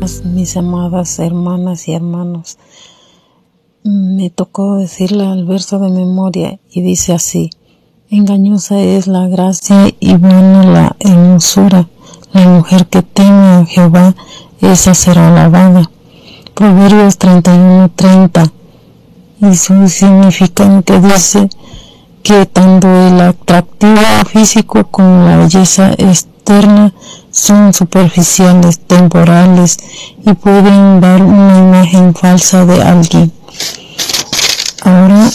Mis amadas hermanas y hermanos, me tocó decirle al verso de memoria y dice así: engañosa es la gracia y vana la hermosura, la mujer que teme a Jehová, esa será alabada. Proverbios 31:30, y su significante dice que tanto el atractivo físico como la belleza externa son superficiales, temporales y pueden dar una imagen falsa de alguien. Ahora,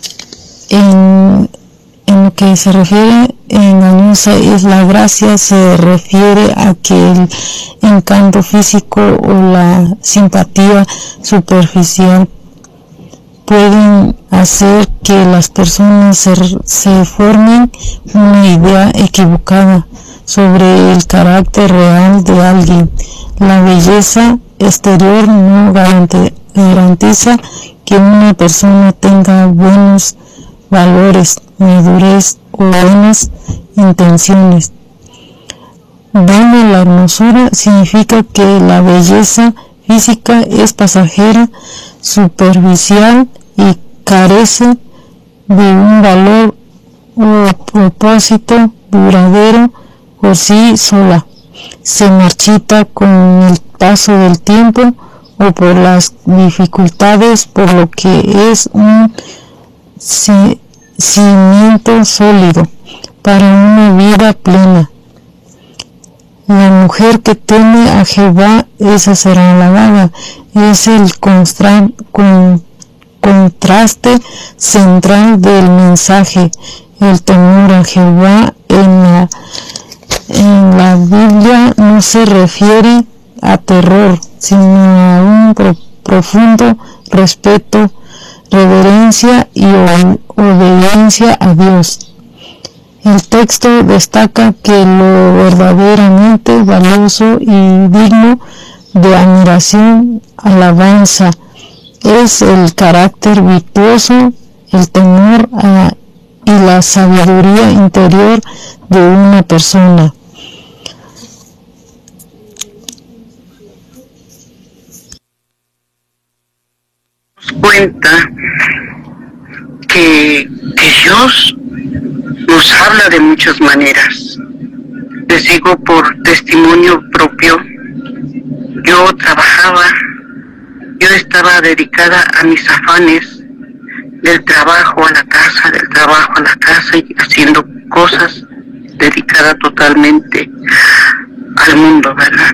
en lo que se refiere engañosa es la gracia, se refiere a que el encanto físico o la simpatía superficial pueden hacer que las personas se formen una idea equivocada sobre el carácter real de alguien. La belleza exterior no garantiza que una persona tenga buenos valores, madurez o buenas intenciones. Vana la hermosura significa que la belleza física es pasajera, superficial y carece de un valor o propósito duradero por sí sola. Se marchita con el paso del tiempo o por las dificultades, por lo que es un cimiento sólido para una vida plena. La mujer que teme a Jehová, esa será alabada. Es el contraste central del mensaje. El temor a Jehová en la Biblia no se refiere a terror, sino a un profundo respeto, reverencia y obediencia a Dios. El texto destaca que lo verdaderamente valioso y digno de admiración, alabanza, es el carácter virtuoso, el temor y la sabiduría interior de una persona. Cuenta que Dios nos habla de muchas maneras. Les digo por testimonio propio, yo estaba dedicada a mis afanes, del trabajo a la casa, del trabajo a la casa, y haciendo cosas, dedicada totalmente al mundo, ¿verdad?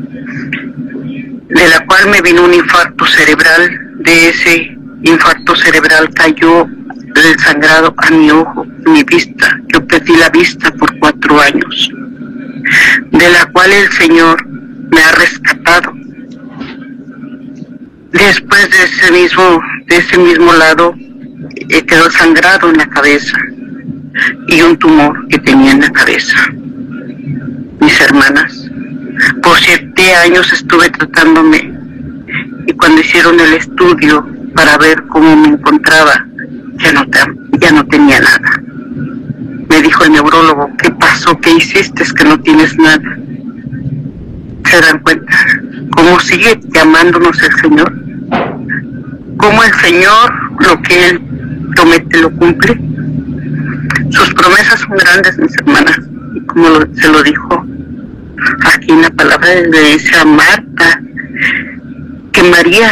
De la cual me vino un infarto cerebral. De ese infarto cerebral cayó el sangrado a mi ojo, mi vista. Yo perdí la vista por 4 años, de la cual el Señor me ha rescatado. Después de ese mismo lado quedó sangrado en la cabeza y un tumor que tenía en la cabeza. Mis hermanas, por 7 años estuve tratándome, y cuando hicieron el estudio para ver cómo me encontraba, ya no tenía nada. Me dijo el neurólogo: ¿qué pasó? ¿Qué hiciste? Es que no tienes nada. ¿Se dan cuenta cómo sigue llamándonos el Señor? Cómo el Señor, lo que Él promete, lo cumple. Sus promesas son grandes, mis hermanas, y como se lo dijo aquí en la palabra, le dice a Marta que María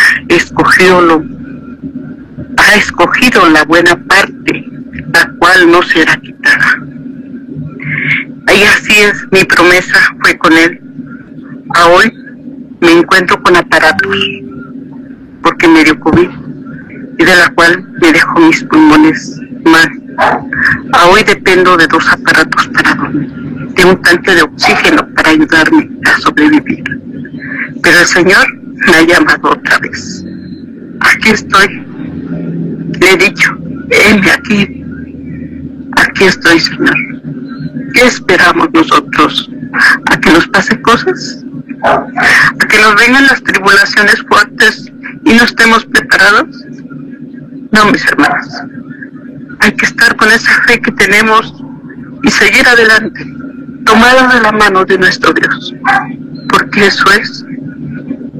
ha escogido la buena parte, la cual no será quitada. Y así es, mi promesa fue con Él. A hoy me encuentro con aparatos, porque me dio COVID, y de la cual me dejó mis pulmones mal. A hoy dependo de 2 aparatos para dormir, de un tanque de oxígeno para ayudarme a sobrevivir. Pero el Señor me ha llamado otra vez. Aquí estoy. Le he dicho: heme aquí. Aquí estoy, Señor. ¿Qué esperamos nosotros? ¿A que nos pase cosas? ¿A que nos vengan las tribulaciones fuertes y no estemos preparados? No, mis hermanas. Hay que estar con esa fe que tenemos y seguir adelante, tomados de la mano de nuestro Dios, porque eso es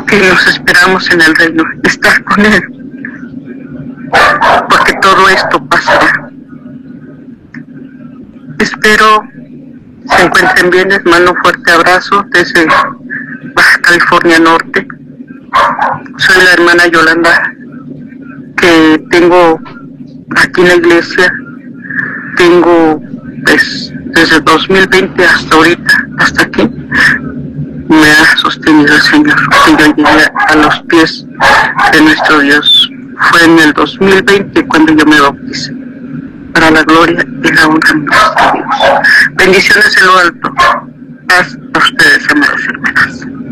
que nos esperamos en el reino, estar con Él, porque todo esto pasará. Espero se encuentren bien. Les mando un fuerte abrazo desde Baja California Norte. Soy la hermana Yolanda que tengo aquí en la iglesia. Tengo pues desde 2020 hasta ahorita, hasta aquí, me ha sostenido el Señor, que yo llegué a los pies de nuestro Dios. Fue en el 2020 cuando yo me bauticé, para la gloria y la honra de nuestro Dios. Bendiciones en lo alto. Paz a ustedes, amadas hermanas.